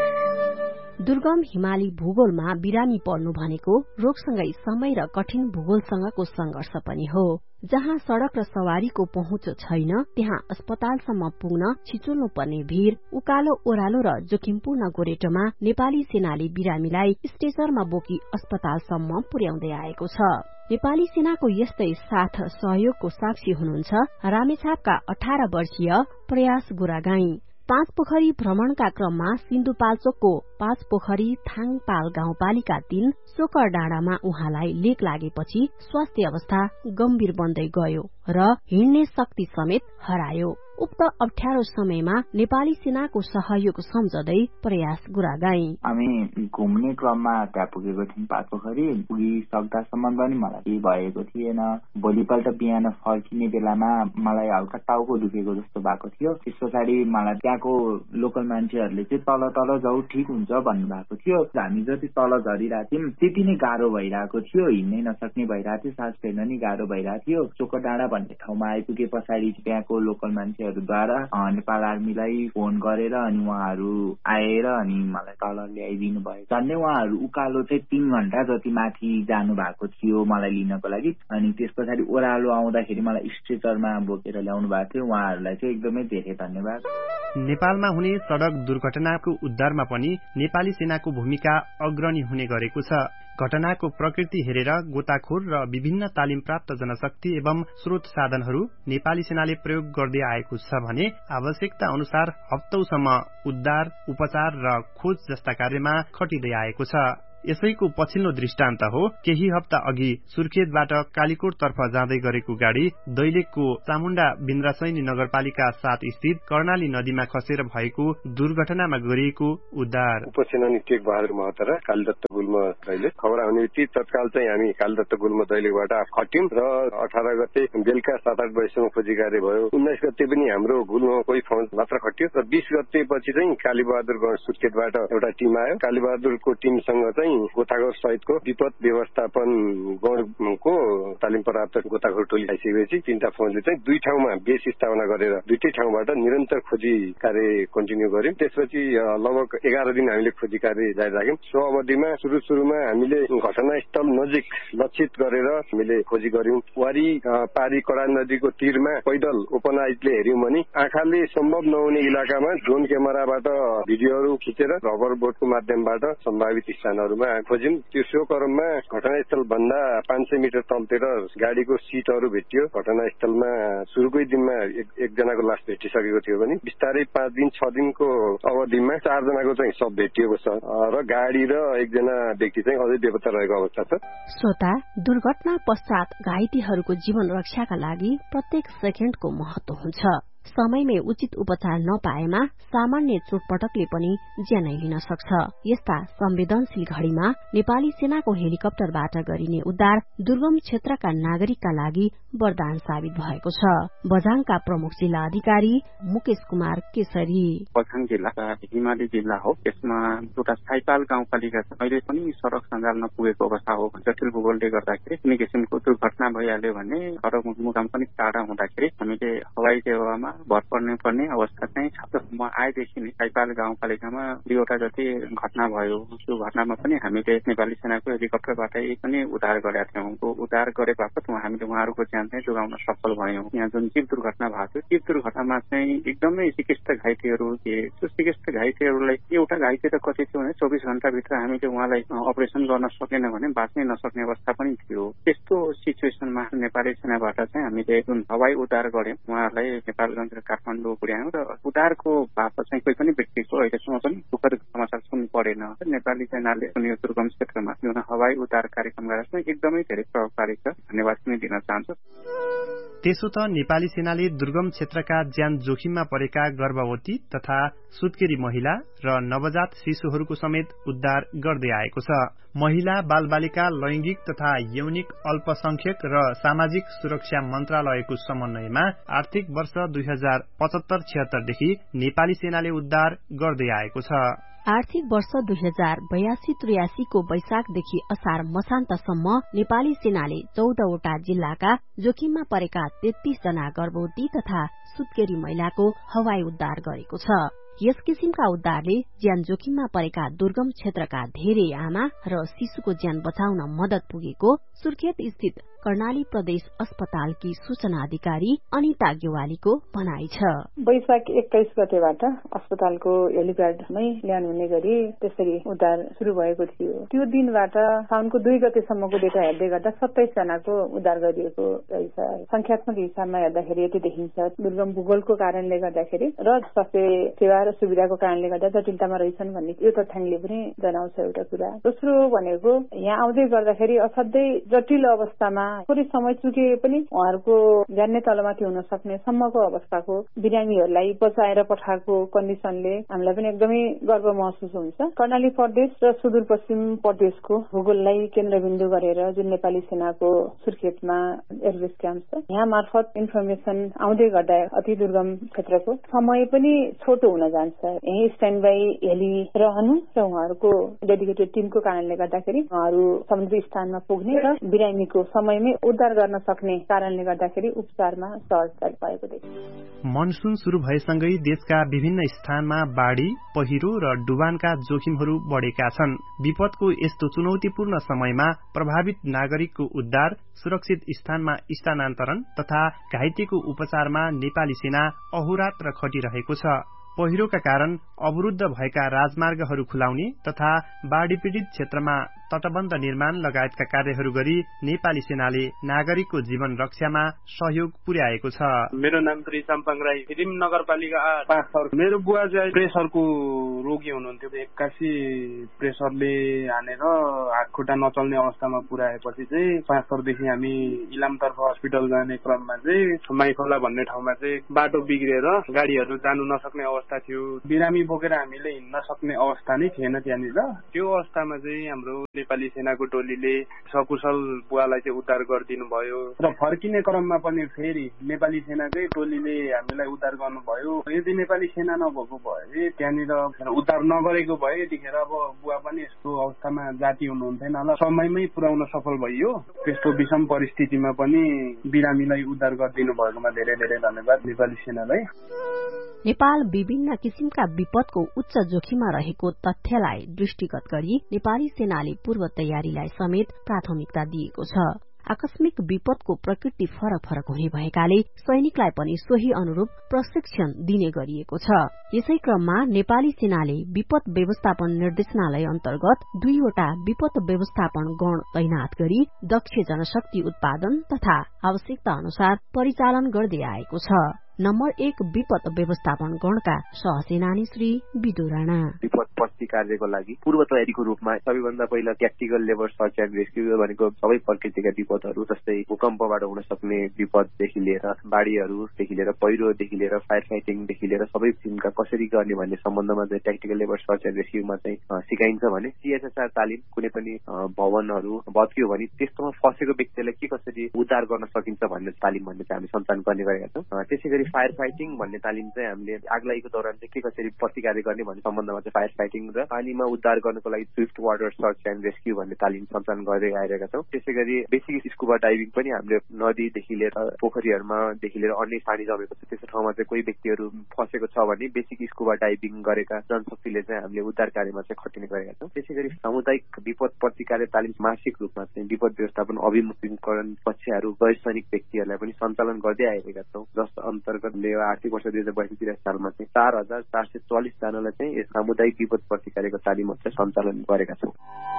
दुर्गम हिमाली भूगोलमा बिरामी पर्नु भनेको रोगसँगै समय र कठिन भूगोलसँगको संघर्ष पनि हो। जहाँ सड़क र सवारीको पहुँच छैन त्यहाँ अस्पतालसम्म पुग्न छिचोल्नु पर्ने भीड़, उकालो ओह्रालो र जोखिमपूर्ण गोरेटोमा नेपाली सेनाले बिरामीलाई स्ट्रेचरमा बोकी अस्पतालसम्म पुर्याउँदै आएको छ। नेपाली सेनाको यस्तै साथ सहयोगको साक्षी हुनुहुन्छ रामेछापका अठार वर्षीय प्रयास गुरागाई। पाँच पोखरी भ्रमणका क्रममा सिन्धुपाल्चोकको पाँच पोखरी थाङपाल गाउँपालिका तीन सोकर डाँडामा उहाँलाई लेक लागेपछि स्वास्थ्य अवस्था गम्भीर बन्दै गयो र हिँड्ने शक्ति समेत हरायो। उक्त अप्ठ्यारो समयमा नेपाली सेनाको सहयोग सम्झदै प्रयास गुरागाई, हामी घुम्ने क्रममा त्यहाँ पुगेको थियौं। पाँच पोखरी पुगिसक्दासम्म पनि मलाई केही भएको थिएन। भोलिपल्ट बिहान फर्किने बेलामा मलाई हल्का टाउको दुखेको जस्तो भएको थियो। त्यस पछाडि मलाई त्यहाँको लोकल मान्छेहरूले चाहिँ तल तल जाऊ ठिक हुन्छ भन्नुभएको थियो। हामी जति तल झरिरहेको थियौं त्यति नै गाह्रो भइरहेको थियो। हिँड्नै नसक्ने भइरहेको थियो, सास फेर्न नि गाह्रो भइरहेको थियो। चोकर डाँडा भन्ने ठाउँमा आइपुगे पछाडि त्यहाँको लोकल मान्छे साथीहरूद्वारा नेपाल आर्मीलाई फोन गरेर अनि उहाँहरू आएर अनि मलाई तल ल्याइदिनु भयो। झन्डै उहाँहरू उकालो चाहिँ तीन घण्टा जति माथि जानु भएको थियो मलाई लिनको लागि। अनि त्यस पछाडि ओह्रालो आउँदाखेरि मलाई स्ट्रेचरमा बोकेर ल्याउनु भएको थियो। उहाँहरूलाई चाहिँ एकदमै धेरै धन्यवाद। नेपालमा हुने सड़क दुर्घटनाको उद्धारमा पनि नेपाली सेनाको भूमिका अग्रणी हुने गरेको छ। घटनाको प्रकृति हेरेर गोताखोर र विभिन्न तालिम प्राप्त जनशक्ति एवं स्रोत साधनहरू नेपाली सेनाले प्रयोग गर्दै आएको छ भने आवश्यकता अनुसार हप्तौसम्म उद्धार, उपचार र खोज जस्ता कार्यमा खटिँदै आएको छ। यसैको पछिल्लो दृष्टान्त हो केही हप्ता अघि सुर्खेतबाट कालीकोट तर्फ जाँदै गरेको गाड़ी दैलेखको चामुण्डा बिन्द्रासैनी नगरपालिका सात स्थित कर्णाली नदीमा खसेर भएको दुर्घटनामा गरिएको उद्धार। उपसेनानी टेक बहादुर महतो र कालीदत्त गुल्म दैलेख खबर आउने बित्तिकै तत्काल चाहिँ हामी कालीदत्त गुल्म दैलेखबाट खट्यौं र अठार गते बेलुका सात आठ बजेसम्म खोजी कार्य भयो। उन्नाइस गते पनि हाम्रो गुल्ममा कोही फौज मात्र खट्यो र बीस गते पछि चाहिँ कालीबहादुर सुर्खेतबाट एउटा टिम आयो। कालीबहादुरको टिमसँग चाहिँ गोताखोर सहितको विपद व्यवस्थापन गणको तालिम प्राप्त गोताखोर टोली आइसकेपछि तीनटा फौजले चाहिँ दुई ठाउँमा बेस स्थापना गरेर दुईटै ठाउँबाट निरन्तर खोजी कार्य कन्टिन्यू गर्यौं। त्यसपछि लगभग एघार दिन हामीले खोजी कार्य जारी राख्यौं। सो अवधिमा सुरु सुरुमा हामीले घटनास्थल नजिक लक्षित गरेर हामीले खोजी गर्यौं। वारी पारी कडा नदीको तीरमा पैदल ओपन आइजले हेर्यौं भने आँखाले सम्भव नहुने इलाकामा ड्रोन क्यामेराबाट भिडियोहरू खिचेर रबर बोटको माध्यमबाट सम्भावित स्थानहरूमा खोज्यौं। त्यो सो क्रममा घटनास्थल भन्दा पाँच सय मिटर तलतिर गाडीको सिटहरू भेटियो। घटनास्थलमा सुरुकै दिनमा एकजनाको लास भेटिसकेको थियो भने बिस्तारै पाँच दिन छ दिनको अवधिमा चारजनाको चाहिँ शव भेटिएको छ र गाडी र एकजना व्यक्ति चाहिँ अझै बेपत्ता रहेको अवस्था छ। श्रोता, दुर्घटना पश्चात घाइतेहरूको जीवन रक्षाका लागि प्रत्येक सेकेन्डको महत्व हुन्छ। समयमै उचित उपचार नपाएमा सामान्य चोटपटकले पनि ज्यानै लिन सक्छ। यस्ता संवेदनशील घड़ीमा नेपाली सेनाको हेलिकप्टरबाट गरिने उद्धार दुर्गम क्षेत्रका नागरिकका लागि वरदान साबित भएको छ। बझाङका प्रमुख जिल्ला अधिकारी मुकेश कुमार केसरी। बझाङ जिल्ला हिमाली जिल्ला हो। यसमा एउटा साइपाल गाउँपालिका छ। अहिले पनि सड़क सञ्जाल नपुगेको अवस्था हो। जटिल भूगोलले गर्दाखेरि कुनै किसिमको दुर्घटना भइहाल्यो भने सड़क पनि टाढा हुँदाखेरि हामीले हवाई सेवामा भर पर्ने पर्ने अवस्था चाहिँ छ। म आएदेखि नै साइपाल गाउँपालिकामा दुईवटा जति घटना भयो। त्यो घटनामा पनि हामीले नेपाली सेनाको हेलिकप्टरबाटै पनि उद्धार गरेका थियौं। उद्धार गरे बापत हामीले उहाँहरूको ज्यान चाहिँ जोगाउन सफल भयौं। यहाँ जुन जीव दुर्घटना भएको थियो त्यो दुर्घटनामा चाहिँ एकदमै चिकित्सक घाइतेहरू थिए। त्यो चिकित्सक घाइतेहरूलाई एउटा घाइते त कति थियो भने चौबिस घण्टाभित्र हामीले उहाँलाई अपरेसन गर्न सकेन भने बाँच्नै नसक्ने अवस्था पनि थियो। त्यस्तो सिचुएसनमा नेपाली सेनाबाट चाहिँ हामीले जुन हवाई उद्धार गर्यौं उहाँहरूलाई नेपालगञ्ज र काठमाडौँ पुर्यायौं र उद्धारको बापत चाहिँ कोही पनि व्यक्तिको अहिलेसम्म पनि दुःखद समाचार सुन्नु परेन। नेपाली सेनाले कुनै दुर्गम क्षेत्रमा जुन हवाई उद्धार कार्यक्रम गरेर एकदमै धेरै प्रभावकारी छ। धन्यवाद पनि दिन चाहन्छु। त्यसो त नेपाली सेनाले दुर्गम क्षेत्रका ज्यान जोखिममा परेका गर्भवती तथा सुत्केरी महिला र नवजात शिशुहरूको समेत उद्धार गर्दै आएको छ। महिला बालबालिका लैंगिक तथा यौनिक अल्पसंख्यक र सामाजिक सुरक्षा मन्त्रालयको समन्वयमा आर्थिक वर्ष दुई हजार पचहत्तर छिहत्तरदेखि नेपाली सेनाले उद्धार गर्दै आएको छ। आर्थिक वर्ष दुई हजार बयासी त्रियासीको वैशाखदेखि असार मसान्तसम्म नेपाली सेनाले चौधवटा जिल्लाका जोखिममा परेका तेत्तीस जना गर्भवती तथा सुत्केरी महिलाको हवाई उद्धार गरेको छ। यस किसिमका उद्धारले ज्यान जोखिममा परेका दुर्गम क्षेत्रका धेरै आमा र शिशुको ज्यान बचाउन मदत पुगेको सुर्खेत स्थित कर्णाली प्रदेश अस्पतालकी सूचना अधिकारी अनिता गेवालीको भनाइ छ। वैशाख एक्काइस गतेबाट अस्पतालको हेलिप्याडमै ल्यान हुने गरी त्यसरी उद्धार शुरू भएको थियो। त्यो दिनबाट साउनको दुई गतेसम्मको डेटा हेर्दै गर्दा सत्ताइस जनाको उद्धार गरिएको रहेछ। संख्यात्मक हिसाबमा हेर्दाखेरि यति देखिन्छ। दुर्गम भूगोलको कारणले गर्दाखेरि र स्वास्थ्य सेवा र सुविधाको कारणले गर्दा जटिलतामा रहेछन् भन्ने यो तथ्याङ्कले पनि जनाउँछ एउटा कुरा। दोस्रो भनेको यहाँ आउँदै गर्दाखेरि असाध्यै जटिल अवस्थामा थोरै समय चुके पनि उहाँहरूको ज्यान नै तलमाथि हुन सक्ने सम्मको अवस्थाको बिरामीहरूलाई बचाएर पठाएको कन्डिसनले हामीलाई पनि एकदमै गर्व महसुस हुन्छ। कर्णाली प्रदेश र सुदूरपश्चिम प्रदेशको भूगोललाई केन्द्रबिन्दु गरेर जुन नेपाली सेनाको सुर्खेतमा एयरबेस क्याम्प छ यहाँ मार्फत इन्फर्मेसन आउँदै गर्दा अति दुर्गम क्षेत्रको समय पनि छोटो हुन जान्छ। यही स्ट्यान्ड बाई हेली रहनु र उहाँहरूको डेडिकेटेड टिमको कारणले गर्दाखेरि उहाँहरू समुद्री स्थानमा पुग्ने र बिरामीको समय समयमै उद्धार गर्न सक्ने कारणले गर्दाखेरि उपचारमा सहजता भएको देखिन्छ। मनसुन सुरु भएसँगै देशका विभिन्न स्थानमा बाढ़ी, पहिरो र डुबानका जोखिमहरू बढ़ेका छन्। विपदको यस्तो चुनौतीपूर्ण समयमा प्रभावित नागरिकको उद्धार, सुरक्षित स्थानमा स्थानान्तरण तथा घाइतेको उपचारमा नेपाली सेना अहोरात्र खटिरहेको छ। पहिरोका कारण अवरुद्ध भएका राजमार्गहरू खुलाउने तथा बाढ़ी पीड़ित क्षेत्रमा तटबन्ध निर्माण लगायतका कार्यहरू गरी नेपाली सेनाले नागरिकको जीवन रक्षामा सहयोग पुर्याएको छ। मेरो नाम श्री साम्पाङ राई, रिम नगरपालिका आठ पाँच। मेरो बुवा चाहिँ प्रेसरको रोगी हुनुहुन्थ्यो। एक्कासी प्रेसरले हानेर हात खुट्टा नचल्ने अवस्थामा पुर्याएपछि चाहिँ पाँच थरदेखि हामी इलामतर्फ हस्पिटल जाने क्रममा चाहिँ माइखोला भन्ने ठाउँमा चाहिँ बाटो बिग्रेर गाडीहरू जानु नसक्ने अवस्था थियो। बिरामी बोकेर हामीले हिँड्न सक्ने अवस्था नै थिएन त्यहाँनिर। त्यो अवस्थामा चाहिँ हाम्रो नेपाली सेनाको टोलीले सकुशल बुवालाई चाहिँ उद्धार गरिदिनु भयो र फर्किने क्रममा पनि फेरि नेपाली सेनाकै टोलीले हामीलाई उद्धार गर्नुभयो। यदि नेपाली सेना नभएको भए त्यहाँनिर उद्धार नगरेको भए यतिखेर अब बुवा पनि यस्तो अवस्थामा जाति हुनुहुन्थेन होला। समयमै पुर्याउन सफल भइयो। त्यस्तो विषम परिस्थितिमा पनि बिरामीलाई उद्धार गरिदिनु भएकोमा धेरै धेरै धन्यवाद नेपाली सेनालाई। नेपाल विभिन्न किसिमका विपदको उच्च जोखिममा रहेको तथ्यलाई दृष्टिगत गरी नेपाली सेनाले पूर्व तयारीलाई समेत प्राथमिकता दिएको छ। आकस्मिक विपदको प्रकृति फरक फरक हुने भएकाले सैनिकलाई पनि सोही अनुरूप प्रशिक्षण दिने गरिएको छ। यसै क्रममा नेपाली सेनाले विपद व्यवस्थापन निर्देशनालय अन्तर्गत दुईवटा विपद व्यवस्थापन गण तैनात गरी दक्ष जनशक्ति उत्पादन तथा आवश्यकता अनुसार परिचालन गर्दै आएको छ। नम्बर एक विपद व्यवस्थापन गणका सहसेनानी श्री विदु राणा। विपद पछि कार्यको लागि पूर्व तयारीको रूपमा सबैभन्दा पहिला tactical labour search and rescue भनेको सबै प्रकृतिका विपदहरू जस्तै भूकम्पबाट हुन सक्ने विपददेखि लिएर बाढ़ीहरूदेखि लिएर पहिरोदेखि लिएर फायर फाइटिङदेखि लिएर सबै किसिमका कसरी गर्ने भन्ने सम्बन्धमा चाहिँ ट्याक्टिकल लेबर सर्च एन्ड रेस्क्युमा चाहिँ सिकाइन्छ भने सीएसएसआर तालिम कुनै पनि भवनहरू भत्कियो भने त्यस्तोमा फसेको व्यक्तिलाई के कसरी उद्धार गर्न सकिन्छ भन्ने तालिम भन्ने चाहिँ हामी सञ्चालन गर्ने गरेका छौँ। त्यसै गरी फायर फाइटिङ भन्ने तालिम चाहिँ हामीले आगलागीको दौरान चाहिँ के कसरी प्रतिकार गर्ने भन्ने सम्बन्धमा चाहिँ फायर फाइटिङ र पानीमा उद्धार गर्नको लागि Swift water search and rescue भन्ने तालिम सञ्चालन गर्दै आइरहेका छौँ। त्यसै गरी बेसिक स्कुबा डाइभिङ पनि हामीले नदीदेखि लिएर पोखरीहरूमादेखि लिएर अन्य पानी जमेको छ त्यस्तो ठाउँमा चाहिँ कोही व्यक्तिहरू फसेको छ भने बेसिक स्कुबा डाइभिङ गरेका जनशक्तिले चाहिँ हामीले उद्धार कार्यमा चाहिँ खटिने गरेका छौँ। त्यसै गरी सामुदायिक विपद प्रतिकार तालिम मासिक रूपमा चाहिँ विपद व्यवस्थापन अभिमुखीकरण कक्षाहरू गैर सैनिक व्यक्तिहरूलाई पनि सञ्चालन गर्दै आइरहेका छौँ। जसको अन्तर्गत आर्थिक वर्ष दुई हजार बयासी त्रियासी सालमा चाहिँ चार हजार चार सय चौलिस जनालाई चाहिँ यस सामुदायिक विपद प्रतिकारको तालिमहरू चाहिँ सञ्चालन गरेका छौँ।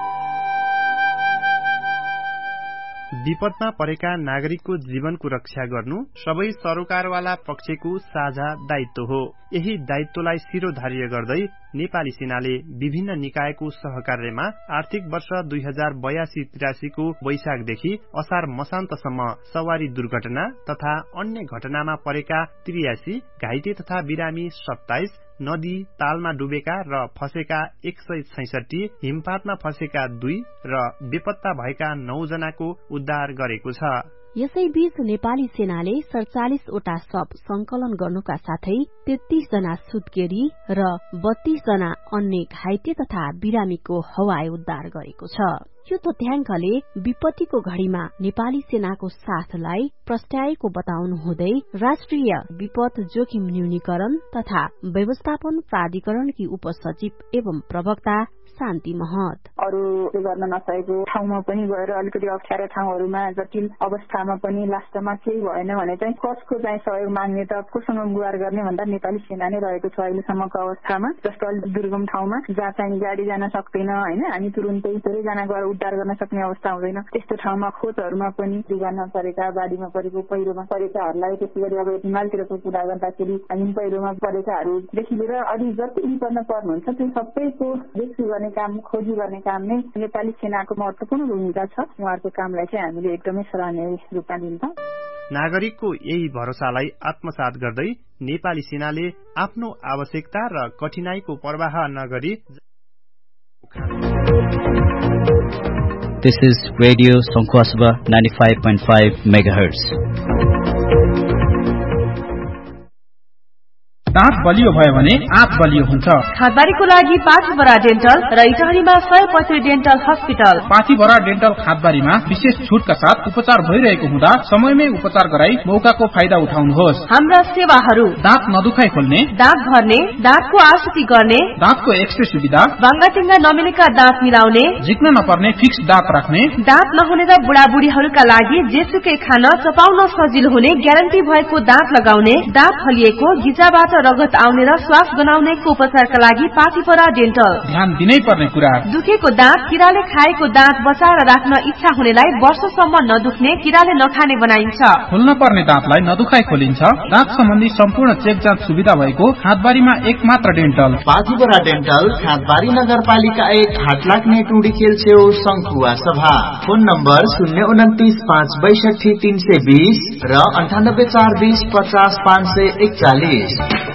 विपदमा परेका नागरिकको जीवनको रक्षा गर्नु सबै सरोकारवाला पक्षको साझा दायित्व हो। यही दायित्वलाई शिरोधार्य गर्दै नेपाली सेनाले विभिन्न निकायको सहकार्यमा आर्थिक वर्ष दुई हजार बयासी त्रियासीको वैशाखदेखि असार मसान्तसम्म सवारी दुर्घटना तथा अन्य घटनामा परेका त्रियासी, घाइते तथा बिरामी सत्ताइस, नदी तालमा डुबेका र फसेका एक सय छैसठी, हिमपातमा फसेका दुई र बेपत्ता भएका नौ जनाको उद्धार गरेको छ। यसैबीच नेपाली सेनाले सड़चालिस वटा शव संकलन गर्नुका साथै तेत्तीस जना सुत्केरी र बत्तीस जना अन्य घाइते तथा बिरामीको हवाई उद्धार गरेको छ। यो तथ्याङ्कले विपत्तिको घड़ीमा नेपाली सेनाको साथलाई प्रस्ट्याएको बताउनु हुँदै राष्ट्रिय विपद जोखिम न्यूनीकरण तथा व्यवस्थापन प्राधिकरणकी उपसचिव एवं प्रवक्ता शान्ति महत अरू गर्न नसकेको ठाउँमा पनि गएर अलिकति अप्ठ्यारो ठाउँहरूमा जटिल अवस्थामा पनि लास्टमा केही भएन भने चाहिँ कसको चाहिँ सहयोग माग्ने त कोसँग गुहार गर्ने भन्दा नेपाली सेना नै रहेको छ अहिलेसम्मको अवस्थामा। जस्तो अलिक दुर्गम ठाउँमा जहाँ चाहिँ गाडी जान सक्दैन होइन, हामी तुरुन्तै धेरैजना गएर उद्धार गर्न सक्ने अवस्था हुँदैन त्यस्तो ठाउँमा खोजहरूमा पनि डुबानमा परेका, बाढीमा परेको, पहिरोमा परेकाहरूलाई त्यसै गरी अब हिमालतिरको कुरा गर्दाखेरि हिम पहिरोमा परेकाहरूदेखि लिएर अलि जति विपन्न पर्नुहुन्छ त्यो सबैको रेस्क्यु गर्ने काम, खोजी गर्ने काम नै नेपाली सेनाको महत्वपूर्ण भूमिका छ। उहाँहरूको कामलाई चाहिँ हामीले एकदमै सराहनीय रूपमा दिन्छौँ। नागरिकको यही भरोसालाई आत्मसात गर्दै नेपाली सेनाले आफ्नो आवश्यकता र कठिनाईको पर्वाह नगरी This is Radio Sankhwasva ninety-five point five megahertz. दाँत बलियो भयो भने आँत बलियो हुन्छ। खादबारीको लागि पाथीभरा डेन्टल र इटहरीमा सय पैँसठी डेन्टल हस्पिटल। पाथीभरा डेन्टल खादबारीमा विशेष छुटका साथ उपचार भइरहेको हुँदा समयमै उपचार गराई मौकाको फाइदा उठाउनुहोस्। हाम्रा सेवाहरू दाँत नदुखाइ खोल्ने, दाँत भर्ने, दाँतको आकृति गर्ने, दाँतको एक्सरे सुविधा, बाङ्गाटिङ्गा नमिलेका दाँत मिलाउने, झिक्न नपर्ने फिक्स दाँत राख्ने, दाँत नहुने र बुढाबुढीहरूका लागि जेसुकै खान चपाउन सजिलो हुने ग्यारेन्टी भएको दाँत लगाउने, दाँत फलिएको, घिचाबाट रगत आउने र श्वास गनाउनेको उपचारका लागि पाथीभरा डेन्टल। ध्यान दिनै पर्ने कुरा, दुखेको दाँत, किराले खाएको दाँत बचाएर राख्न इच्छा हुनेलाई वर्षसम्म नदुख्ने, किराले नखाने बनाइन्छ। खोल्न पर्ने दाँतलाई नदुखाइ खोलिन्छ। दाँत सम्बन्धी सम्पूर्ण चेक जाँच सुविधा भएको खादबारीमा एक मात्र डेन्टल। पाथीभरा डेन्टल, खादबारी नगरपालिका एक, हाटलाग्ने टुडी खेल छेउ, संखुवा सभा। फोन नम्बर शून्य उन्तिस पाँच बैसठी तीन सय बीस र अन्ठानब्बे चार बीस पचास पाँच सय एकचालिस।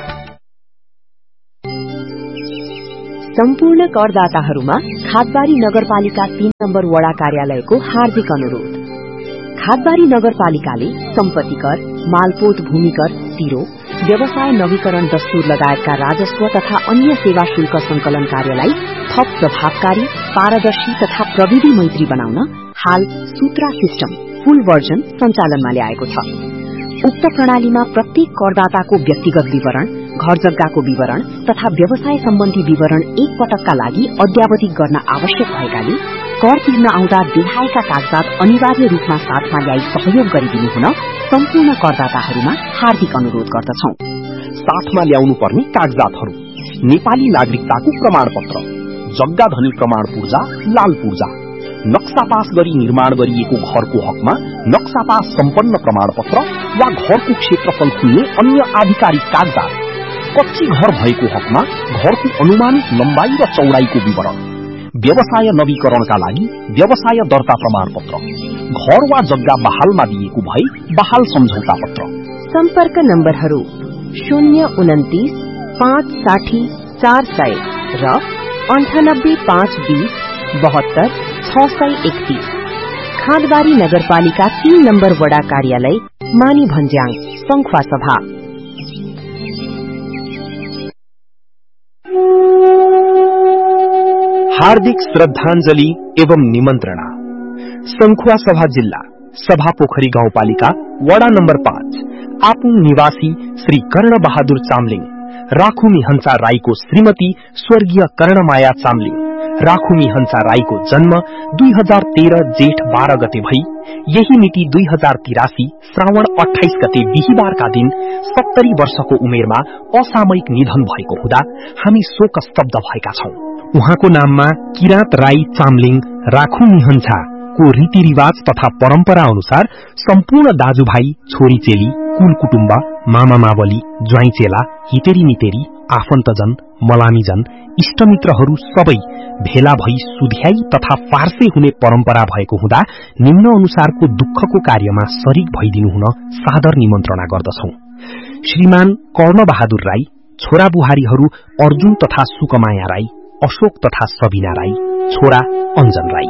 सम्पूर्ण करदाताहरूमा खादबारी नगरपालिका तीन नम्बर वडा कार्यालयको हार्दिक अनुरोध। खादबारी नगरपालिकाले सम्पत्ति कर, मालपोत भूमि कर, तिरो, व्यवसाय नवीकरण दस्तुर लगायतका राजस्व तथा अन्य सेवा शुल्क संकलन कार्यलाई थप प्रभावकारी, पारदर्शी तथा प्रविधि मैत्री बनाउन हाल सूत्रा सिस्टम फुल भर्जन सञ्चालनमा ल्याएको छ। उक्त प्रणालीमा प्रत्येक करदाताको व्यक्तिगत विवरण, घर जग्गाको विवरण तथा व्यवसाय सम्बन्धी विवरण एक पटकका लागि अद्यावधिक गर्न आवश्यक भएकाले कर तिर्न आउँदा देखाएका कागजात अनिवार्य रूपमा साथमा ल्याई सहयोग गरिदिनु हुन सम्पूर्ण करदाताहरूमा हार्दिक अनुरोध गर्दछौं। साथमा ल्याउनु पर्ने कागजातहरू: नेपाली नागरिकताको प्रमाणपत्र, जग्गा धनी प्रमाण पूर्जा, लाल पूर्जा, नक्सा पास गरी निर्माण गरिएको घरको हकमा नक्सा पास सम्पन्न प्रमाणपत्र वा घरको क्षेत्रफल खुल्ने अन्य आधिकारिक कागजात, कच्ची घर भएको हकमा घरको अनुमानित लम्बाई र चौडाईको विवरण, व्यवसाय नवीकरणका लागि व्यवसाय दर्ता प्रमाणपत्र, घर वा जग्गा बहालमा दिएको भए बहाल सम्झौता पत्र। सम्पर्क नम्बरहरू शून्य उन्तिस पाँच साठी चार सय र अन्ठानब्बे पाँच बीस बहत्तर छ सय एकतीस। खादबारी नगरपालिका तीन नम्बर वडा कार्यालय, मानी भन्ज्याङ, संखुवा सभा। हार्दिक श्रद्धाञ्जली एवं निमन्त्रणा। संखुवा सभा जिल्ला सभा पोखरी गाउँपालिका वडा नम्बर पाँच आपुङ निवासी श्री कर्ण बहादुर चामलिङ, राखुमी हंसा राईको श्रीमती स्वर्गीय कर्णमाया चामलिङ, राखुमी हंसा राईको जन्म दुई हजार तेह्र जेठ बाह्र गते भई यही मिति दुई हजार तिरासी श्रावण अठाइस गते बिहिबारका दिन सत्तरी वर्षको उमेरमा असामयिक निधन भएको हुँदा हामी शोक स्तब्ध भएका छौं। उहाँको नाममा किराँत राई चामलिङ राखुमी हंसा को रीतिरिवाज तथा परम्परा अनुसार सम्पूर्ण दाजुभाइ, छोरी चेली, कुल कुटुम्ब, मामा मावली, ज्वाइँ चेला, हितेरी मितेरी, आफन्तजन, मलामीजन, इष्टमित्रहरू सबै भेला भई सुध्याई तथा फार्से हुने परम्परा भएको हुँदा निम्न अनुसारको दुःखको कार्यमा शरीक भइदिनु हुन सादर निमन्त्रणा गर्दछौं। श्रीमान कर्ण बहादुर राई, छोरा बुहारीहरू अर्जुन तथा सुकमाया राई, अशोक तथा सबिना राई, छोरा अञ्जन राई,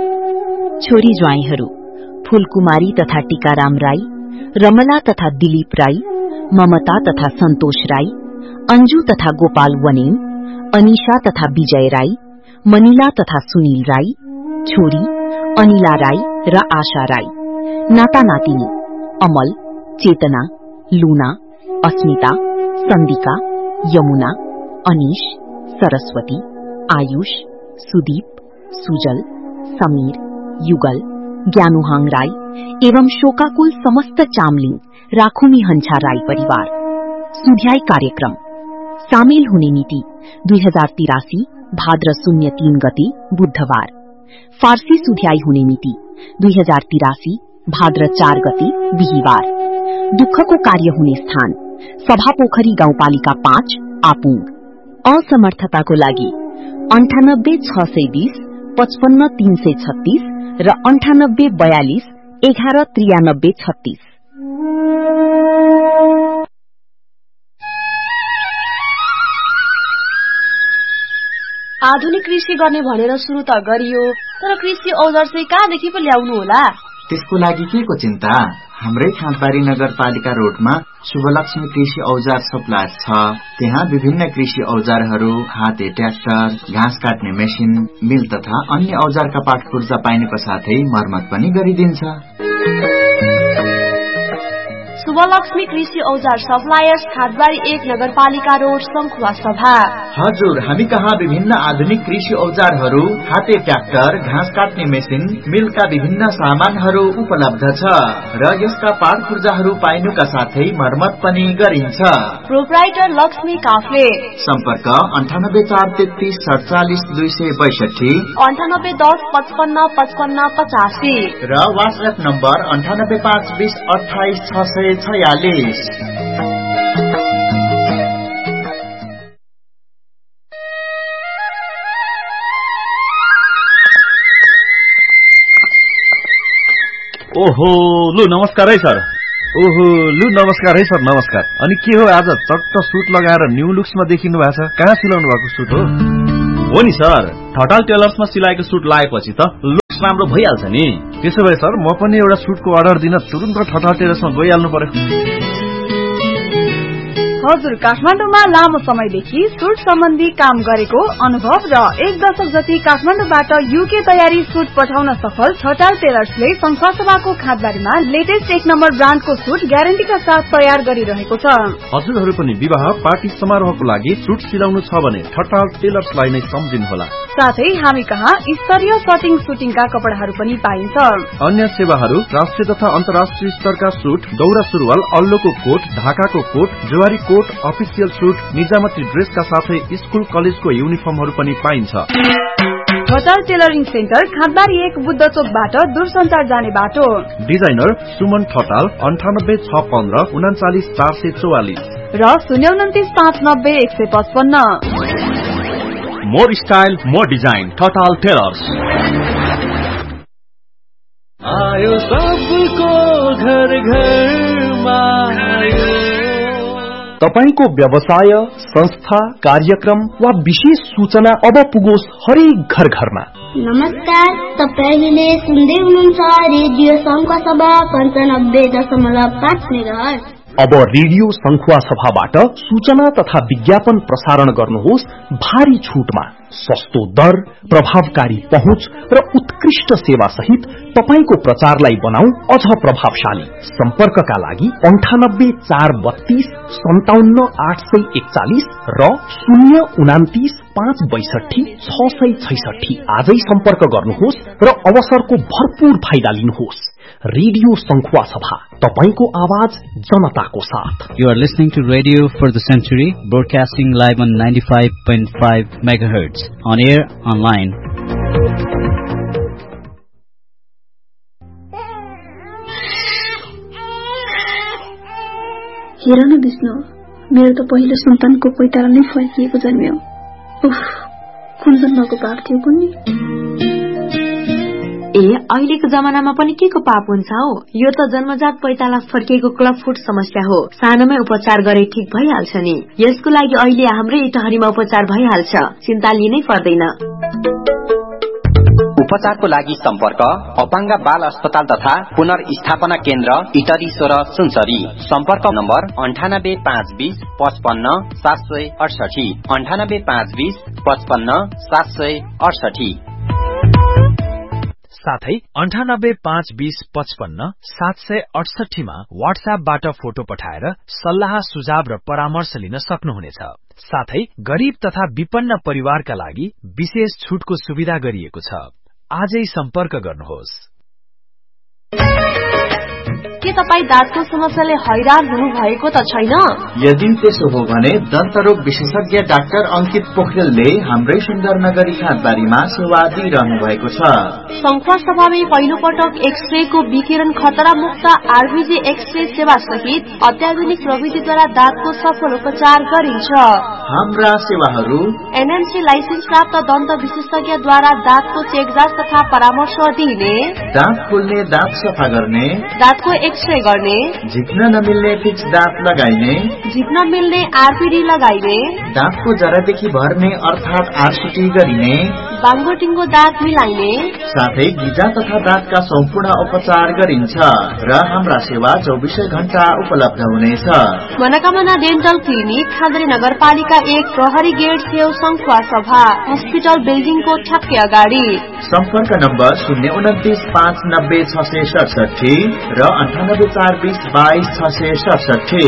छोरी ज्वाइँहरू फूलकुमारी तथा टीकाराम राई, रमला तथा दिलीप राई, ममता तथा सन्तोष राई, अंजू तथा गोपाल वनेम, अनिशा तथा विजय राई, मनिला तथा सुनील राई, छोरी अनिला राई र आशा राई, नाता नातिनी अमल, चेतना, लुना, अस्मिता, सन्दिका, यमुना, अनिश, सरस्वती, आयुष, सुदीप, सुजल, समीर, युगल, ज्ञानुहाङ राई एवं शोकाकुल समस्त चामलिङ राखुमी हंसा राई परिवार। सुध्याई कार्यक्रम सामेल हुने मिति दुई हजार तिरासी भाद्र शून्य तीन गते बुधबार। फारसी सुध्याई हुने मिति दुई हजार तिरासी भाद्र चार गते बिहिबार। दुःखको कार्य हुने स्थान सभा पोखरी गाउँपालिका पाँच आपुङ। असमर्थताको लागि अन्ठानब्बे छ सय बीस पचपन्न तीन सय छत्तीस र अन्ठानब्बे बयालिस एघार त्रियानब्बे छत्तीस। आधुनिक कृषि गर्ने भनेर सुरु त गरियो, तर कृषि औजार चाहिँ कहाँदेखि पो ल्याउनु होला? त्यसको लागि के को चिन्ता? हाम्रै खाँदबारी नगरपालिका रोडमा शुभलक्ष्मी कृषि औजार सप्लायर छ। त्यहाँ विभिन्न कृषि औजारहरू, हाते ट्र्याक्टर, घाँस काट्ने मेसिन, मिल तथा अन्य औजारका पाठ पूर्जा पाइनुको साथै मर्मत पनि गरिदिन्छ। शुभलक्ष्मी कृषि औजार सप्लायर्स खादबारी एक नगरपालिका रोड सङ्खुवा सभा। हजुर, हामी कहाँ विभिन्न आधुनिक कृषि औजारहरू, हाते ट्र्याक्टर, घाँस काट्ने मेसिन, मिलका विभिन्न सामानहरू उपलब्ध छ र यसका पाठ पूर्जाहरू पाइनुका साथै मर्मत पनि गरिन्छ। प्रोप्राइटर लक्ष्मी काफ्ले। सम्पर्क अन्ठानब्बे चार तेत्तीस सडचालिस दुई सय बैसठी, अन्ठानब्बे दस पचपन्न पचपन्न पचासी र वाट्सएप नम्बर अन्ठानब्बे पाँच बिस अठाइस छ सय छयालिस। ओहो लु नमस्कार है सर। ओहो लु नमस्कार है सर, नमस्कार। अनि के हो आज चट्ट सुट लगाएर न्यू लुक्समा देखिनु भएको छ? कहाँ सिलाउनु भएको सुट हो? हो नि सर, ठटाल टेलर्समा सिलाएको सुट लगाएपछि त लुक्स राम्रो भइहाल्छ नि। त्यसो भए सर म पनि एउटा सुटको अर्डर दिन तुरुन्त ठटाल टेलर्समा गइहाल्नु पर्यो। हजुर, काठमाडौँमा लामो समयदेखि सुट सम्बन्धी काम गरेको अनुभव र एक दशक जति काठमाडौँबाट युके तयारी सुट पठाउन सफल ठटाल टेलर्सले संखुवासभाको खादबारीमा लेटेस्ट एक नम्बर ब्रान्डको सुट ग्यारेन्टीका साथ तयार गरिरहेको छ। हजुरहरू पनि विवाह पार्टी समारोहको लागि सुट सिलाउनु छ भने ठटाल टेलर्सलाई नै सम्झिनुहोला। साथै हामी कहाँ स्तरीय कटिङ सुटिङका कपडाहरू पनि पाइन्छ। अन्य सेवाहरू राष्ट्रिय तथा अन्तर्राष्ट्रिय स्तरका सुट, दौरा सुरुवाल, अल्लोको कोट, ढाकाको coat, Zuari coat, official suit, निजामती ड्रेसका साथै स्कुल कलेजको युनिफर्महरू पनि पाइन्छ। ठटाल टेलरिङ सेन्टर खादबारी एक बुद्ध चोकबाट दूरसञ्चार जाने बाटो। डिजाइनर सुमन ठटाल अन्ठानब्बे छ पन्ध्र उनाचालिस चार सय चौवालिस र शून्य उन्तिस पाँच नब्बे एक सय पचपन्न। More style more design Thatal tailors. आयो सबको घर घरमा आयो। तपाईको व्यवसाय, संस्था, कार्यक्रम वा विशेष सूचना अब पुगोस् हरेक घर घरमा। नमस्कार, तपाईले सुन्दै हुनुहुन्छ रेडियो सङ्खुवासभा पन्चानब्बे दशमलव पाँच मेगाहर्ज। अब रेडियो सङ्खुवा सभाबाट सूचना तथा विज्ञापन प्रसारण गर्नुहोस् भारी छुटमा। सस्तो दर, प्रभावकारी पहुँच र उत्कृष्ट सेवा सहित तपाईको प्रचारलाई बनाऊ अझ प्रभावशाली। सम्पर्कका लागि अन्ठानब्बे चार बत्तीस सन्ताउन्न आठ सय एकचालिस र शून्य उनातिस पाँच बैसठी छ सय छैसठी आजै सम्पर्क गर्नुहोस् र अवसरको भरपूर फाइदा लिनुहोस्। रेडियो सङ्खुवा सभा, तपाईको आवाज जनताको साथ। You are listening to Radio for the Century, broadcasting live on ninety-five point five megahertz, on air, online. हेर न विष्णु, मेरो त पहिलो सन्तानको पैताला नै फर्किएको जन्म्यो। उफ, कुन जन्मको पाप थियो कुन्नी। ए अहिलेको जमानामा पनि के को पाप हुन्छ हो? यो त जन्मजात पैताला फर्किएको क्लब फुट समस्या हो। सानोमै उपचार गरे ठीक भइहाल्छ नि। यसको लागि अहिले हाम्रै इटहरीमा उपचार भइहाल्छ, चिन्ता लिनै पर्दैन। उपचारको लागि सम्पर्क अपाङ्ग बाल अस्पताल तथा पुनर्स्थापना केन्द्र इटरी सोह्र सुनसरी। सम्पर्क नम्बर अन्ठानब्बे पाँच बीस पचपन्न सात सय अडसठी अन्ठानब्बे पाँच बीस पचपन्न सात सय अडसठी। साथै अन्ठानब्बे पाँच बीस पचपन्न सात सय अडसठीमा वाट्सएपबाट फोटो पठाएर सल्लाह सुझाव र परामर्श लिन सक्नुहुनेछ। साथै गरीब तथा विपन्न परिवारका लागि विशेष छुटको सुविधा गरिएको छ। आजै सम्पर्क गर्नुहोस्। के तपाई दाँतको समस्याले हैरान हुनु भएको त छैन? यदि त्यसो हो भने दन्तरोग विशेषज्ञ डाक्टर अंकित पोखरेलले हाम्रै सुन्दरनगरी खादबारीमा सेवा दिइरहनु भएको छ। सङ्खुवा सभामै पहिलो पटक एक्सरेको विकिरण खतरा मुक्त आरबीजी एक्सरे सेवा सहित अत्याधुनिक प्रविधिद्वारा दाँतको सफल उपचार गरिन्छ। हाम्रा सेवाहरू एनएमसी लाइसेन्स प्राप्त दन्त विशेषज्ञद्वारा दाँतको चेकजाँच तथा परामर्श दिइने, दाँत खोल्ने, दाँत सफा गर्ने, दाँतको एक्सरे गर्ने, झिक्न नमिल्ने फिक्स दाँत लगाइने, झिक्न मिल्ने आरपीडी लगाइने, दाँतको जरादेखि भर्ने अर्थात आरसीटी गरिने, बाङ्गोटिङ्गो दाँत मिलाइने, साथै गिजा तथा दाँतका सम्पूर्ण उपचार गरिन्छ र हाम्रा सेवा चौबिसै घण्टा उपलब्ध हुनेछ। मनोकामना डेन्टल क्लिनिक खाद्री नगरपालिका एक प्रहरी गेट छेउ सङ्खुवा सभा हस्पिटल बिल्डिङको ठ्याक्कै अगाडि। सम्पर्क नम्बर शून्य उन्तिस पाँच नब्बे छ सय सडसठी र अन्ठानब्बे चार बिस बाइस छ सय सडसठी।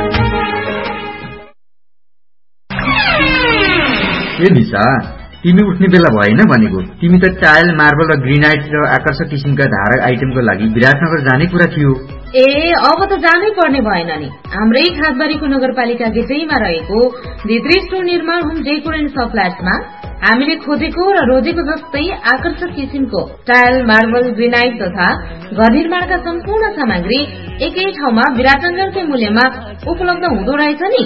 ए निशा, तिमी उठ्ने बेला भएन भनेको। तिमी त टाइल, मार्बल र ग्रेनाइट र आकर्षक किसिमका धारक आइटमको लागि विराटनगर जाने कुरा थियो। ए अब त जानै पर्ने भएन नि। हाम्रै खासबारीको नगरपालिका गेटैमा रहेको भित्री स्टोर निर्माण होम डेकोर एन्ड सप्लायर्समा हामीले खोजेको र रोजेको जस्तै आकर्षक किसिमको टाइल, मार्बल, ग्रेनाइट तथा घर निर्माणका सम्पूर्ण सामग्री एकै ठाउँमा विराटनगरकै मूल्यमा उपलब्ध हुँदो रहेछ नि।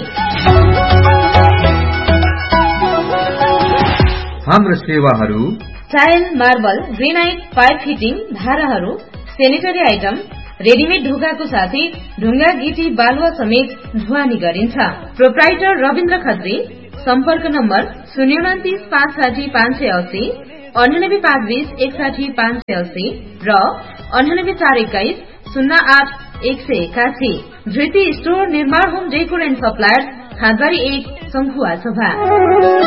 हाम्रो सेवाहरू tile, marble, granite, pipe fitting, धाराहरू, सेनिटरी आइटम, रेडिमेड ढोकाको साथै ढुङ्गा, गिटी, बालुवा समेत ढुवानी गरिन्छ। प्रोप्राइटर रविन्द्र खत्री। सम्पर्क नम्बर शून्य उन्तिस पाँच साठी पाँच सय अस्सी, अन्ठानब्बे पाँच बिस एकसाठी पाँच सय अस्सी र अन्ठानब्बे चार एक्काइस शून्य आठ एक सय एकासी। धृति स्टोर निर्माण होम डेकोर एन्ड सप्लायर्स खादबारी एक सङ्खुवा सभा।